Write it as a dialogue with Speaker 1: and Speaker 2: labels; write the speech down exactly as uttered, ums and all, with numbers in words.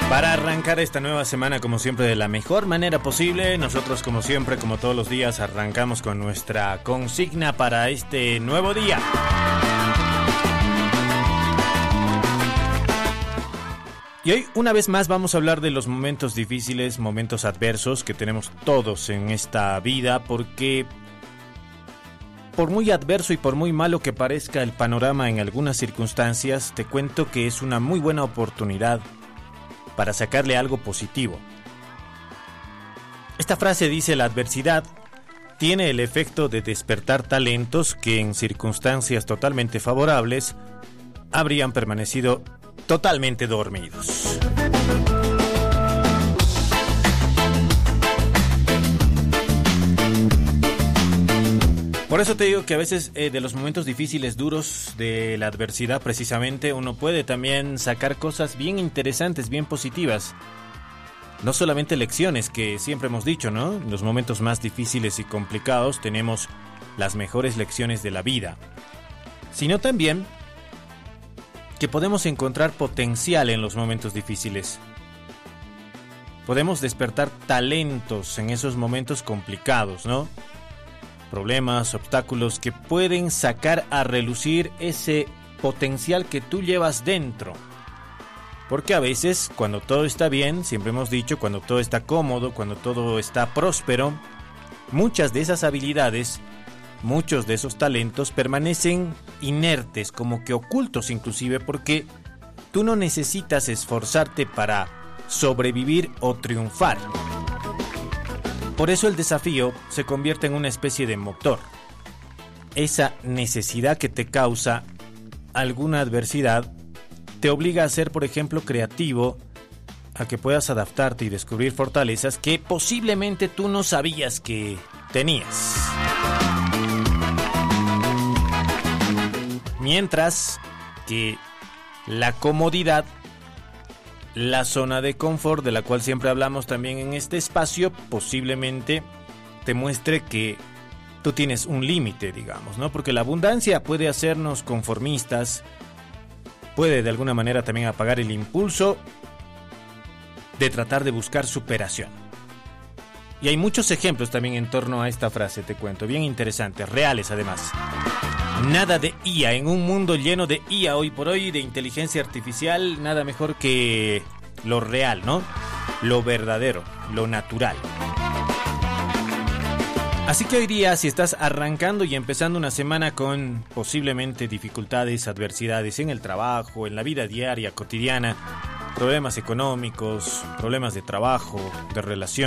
Speaker 1: Para arrancar esta nueva semana, como siempre, de la mejor manera posible, nosotros, como siempre, como todos los días, arrancamos con nuestra consigna para este nuevo día. Y hoy, una vez más, vamos a hablar de los momentos difíciles, momentos adversos que tenemos todos en esta vida, porque por muy adverso y por muy malo que parezca el panorama en algunas circunstancias, te cuento que es una muy buena oportunidad para sacarle algo positivo. Esta frase dice: la adversidad tiene el efecto de despertar talentos que en circunstancias totalmente favorables habrían permanecido totalmente dormidos. Por eso te digo que a veces eh, de los momentos difíciles, duros de la adversidad, precisamente, uno puede también sacar cosas bien interesantes, bien positivas. No solamente lecciones, que siempre hemos dicho, ¿no? En los momentos más difíciles y complicados tenemos las mejores lecciones de la vida, sino también que podemos encontrar potencial en los momentos difíciles. Podemos despertar talentos en esos momentos complicados, ¿no? Problemas, obstáculos que pueden sacar a relucir ese potencial que tú llevas dentro. Porque a veces, cuando todo está bien, siempre hemos dicho, cuando todo está cómodo, cuando todo está próspero, muchas de esas habilidades, muchos de esos talentos permanecen inertes, como que ocultos inclusive, porque tú no necesitas esforzarte para sobrevivir o triunfar. Por eso el desafío se convierte en una especie de motor. Esa necesidad que te causa alguna adversidad te obliga a ser, por ejemplo, creativo, a que puedas adaptarte y descubrir fortalezas que posiblemente tú no sabías que tenías. Mientras que la comodidad, la zona de confort, de la cual siempre hablamos también en este espacio, posiblemente te muestre que tú tienes un límite, digamos, ¿no? Porque la abundancia puede hacernos conformistas, puede de alguna manera también apagar el impulso de tratar de buscar superación. Y hay muchos ejemplos también en torno a esta frase, te cuento, bien interesantes, reales además. Nada de I A, en un mundo lleno de I A hoy por hoy, de inteligencia artificial, nada mejor que lo real, ¿no? Lo verdadero, lo natural. Así que hoy día, si estás arrancando y empezando una semana con posiblemente dificultades, adversidades en el trabajo, en la vida diaria, cotidiana, problemas económicos, problemas de trabajo, de relación,